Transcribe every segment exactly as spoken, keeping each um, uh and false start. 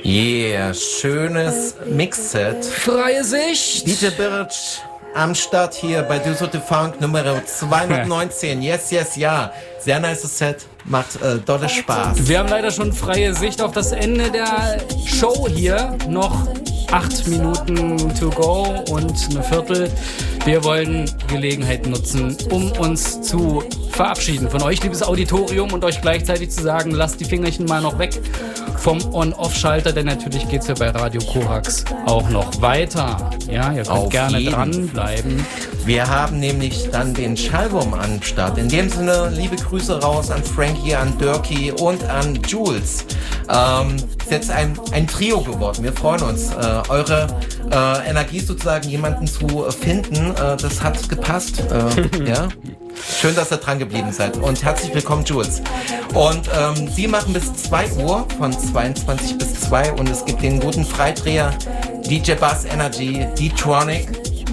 Yeah, schönes Mixset. Freie Sicht. D J Birch am Start hier bei Do So The Funk Nummer zweihundertneunzehn. Yes, yes, ja. Sehr nice Set. Macht äh, dolle Spaß. Wir haben leider schon freie Sicht auf das Ende der Show hier. Noch acht Minuten to go und eine Viertel. Wir wollen Gelegenheit nutzen, um uns zu verabschieden von euch, liebes Auditorium, und euch gleichzeitig zu sagen, lasst die Fingerchen mal noch weg vom On-Off-Schalter, denn natürlich geht es ja bei Radio Korax auch noch weiter. Ja, ihr könnt Auf gerne jeden. dranbleiben. Wir haben nämlich dann den Schallwurm am Start. In dem Sinne, liebe Grüße raus an Frankie, an Dirky und an Jules. Ähm, ist jetzt ein, ein Trio geworden. Wir freuen uns. Äh, eure äh, Energie sozusagen, jemanden zu finden, äh, das hat gepasst. Äh, ja. Schön, dass ihr dran geblieben seid. Und herzlich willkommen, Jules. Und ähm, Sie machen bis zwei Uhr, von zweiundzwanzig bis zwei. Und es gibt den guten Freidreher D J Bass Energy, D-Tronic.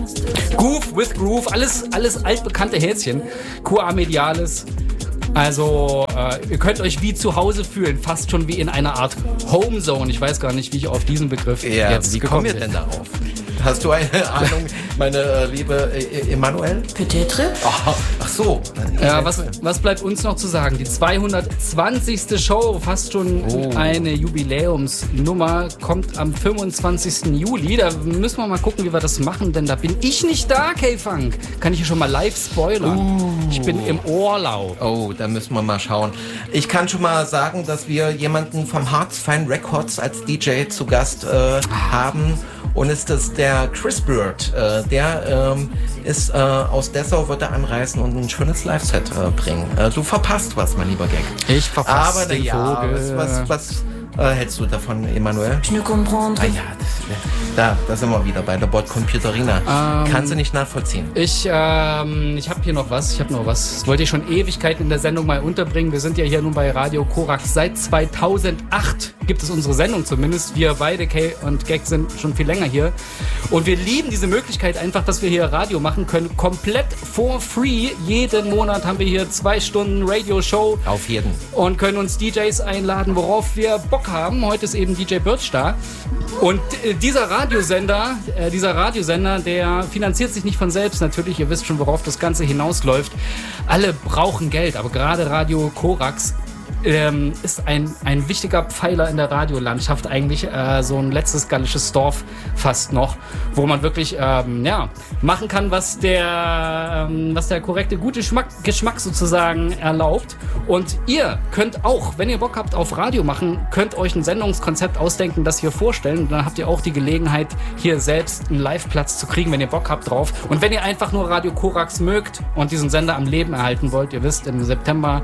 Goof with Groove, alles, alles altbekannte Häschen. Q A Mediales. Also, äh, ihr könnt euch wie zu Hause fühlen, fast schon wie in einer Art Homezone. Ich weiß gar nicht, wie ich auf diesen Begriff ja, jetzt wie gekommen kommen wir denn darauf? Hast du eine Ahnung, meine äh, liebe äh, Emanuel? Peut-être. Oh, ach so. Ja, was, was bleibt uns noch zu sagen? Die zweihundertzwanzigste Show, fast schon oh. eine Jubiläumsnummer, kommt am fünfundzwanzigsten Juli. Da müssen wir mal gucken, wie wir das machen, denn da bin ich nicht da, K-Funk. Kann ich hier schon mal live spoilern. Uh. Ich bin im Urlaub. Oh, da müssen wir mal schauen. Ich kann schon mal sagen, dass wir jemanden vom Hearts Fine Records als D J zu Gast äh, haben. Und ist das der Chris Bird. Äh, der ähm, ist äh, aus Dessau, wird er anreisen und ein schönes Live-Set äh, bringen. Äh, du verpasst was, mein lieber Gag. Ich verpasse Aber den ja, Vogel. Was, was, was äh, hältst du davon, Emanuel? Je ne comprends. Ah ja, das, da, da sind wir wieder bei der Bordcomputerina. Ähm, Kannst du nicht nachvollziehen? Ich, ähm, ich habe hier noch was. Ich habe noch was. Das wollte ich schon Ewigkeiten in der Sendung mal unterbringen. Wir sind ja hier nun bei Radio Korax. Seit zweitausendacht gibt es unsere Sendung zumindest. Wir beide, Kay und Gag, sind schon viel länger hier. Und wir lieben diese Möglichkeit einfach, dass wir hier Radio machen können. Komplett for free. Jeden Monat haben wir hier zwei Stunden Radio-Show. Auf jeden. Und können uns D Js einladen, worauf wir Bock haben. Heute ist eben D J Birch da. Und äh, dieser Radiosender, äh, dieser Radiosender, der finanziert sich nicht von selbst natürlich. Ihr wisst schon, worauf das Ganze hinausläuft. Alle brauchen Geld, aber gerade Radio Korax ähm, ist ein, ein wichtiger Pfeiler in der Radiolandschaft. Eigentlich äh, so ein letztes gallisches Dorf fast noch, wo man wirklich ähm, ja, machen kann, was der, ähm, was der korrekte, gute Geschmack, Geschmack sozusagen erlaubt. Und ihr könnt auch, wenn ihr Bock habt auf Radio machen, könnt euch ein Sendungskonzept ausdenken, das hier vorstellen. Und dann habt ihr auch die Gelegenheit, hier selbst einen Live-Platz zu kriegen, wenn ihr Bock habt drauf. Und wenn ihr einfach nur Radio Korax mögt und diesen Sender am Leben erhalten wollt, ihr wisst, im September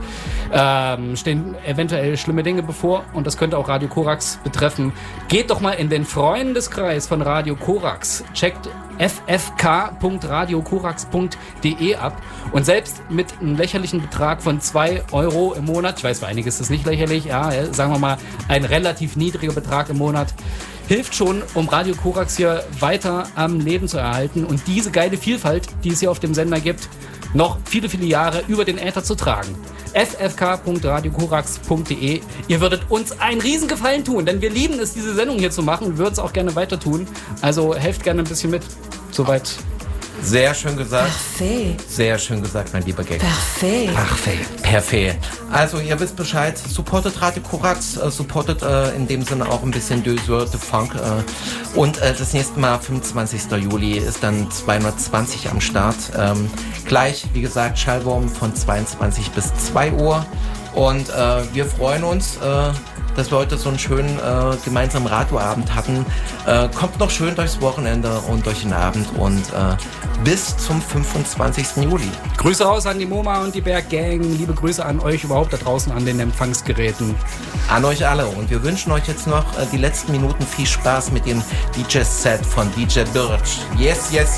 ähm, stehen eventuell schlimme Dinge bevor und das könnte auch Radio Korax betreffen. Geht doch mal in den Freundeskreis von Radio Korax. Checkt f f k punkt radio korax punkt d e ab und selbst mit einem lächerlichen Betrag von zwei Euro im Monat, ich weiß, für einige ist das nicht lächerlich, ja, sagen wir mal, ein relativ niedriger Betrag im Monat, hilft schon, um Radio Korax hier weiter am Leben zu erhalten und diese geile Vielfalt, die es hier auf dem Sender gibt, noch viele, viele Jahre über den Äther zu tragen. f f k punkt radio korax punkt d e. Ihr würdet uns einen Riesengefallen tun, denn wir lieben es, diese Sendung hier zu machen und würden es auch gerne weiter tun. Also helft gerne ein bisschen mit. Soweit. Sehr schön gesagt. Parfait. Sehr schön gesagt, mein lieber Gag. Parfait. Perfekt. Perfekt. Also, ihr wisst Bescheid. Supportet Radio Korax. Äh, supportet äh, in dem Sinne auch ein bisschen Do So The Funk. Äh, und äh, das nächste Mal, fünfundzwanzigsten Juli, ist dann zweihundertzwanzig am Start. Ähm, gleich, wie gesagt, Schallwurm von zweiundzwanzig bis zwei Uhr. Und äh, wir freuen uns, äh, dass wir heute so einen schönen äh, gemeinsamen Radioabend hatten. Äh, kommt noch schön durchs Wochenende und durch den Abend und äh, bis zum fünfundzwanzigsten Juli. Grüße raus an die MoMA und die Berg-Gang. Liebe Grüße an euch überhaupt da draußen an den Empfangsgeräten. An euch alle. Und wir wünschen euch jetzt noch äh, die letzten Minuten viel Spaß mit dem D J-Set von D J Birch. Yes, yes.